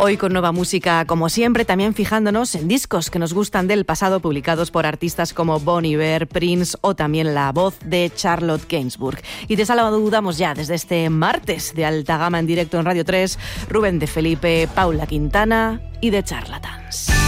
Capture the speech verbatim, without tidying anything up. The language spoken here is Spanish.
Hoy con nueva música, como siempre, también fijándonos en discos que nos gustan del pasado, publicados por artistas como Bon Iver, Prince o también la voz de Charlotte Gainsbourg. Y te saludamos ya desde este martes de alta gama en directo en Radio tres, Rubén de Felipe, Paula Quintana y The Charlatans.